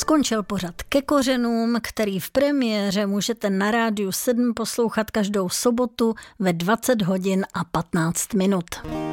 Skončil pořad Ke kořenům, který v premiéře můžete na Rádiu 7 poslouchat každou sobotu ve 20 hodin a 15 minut.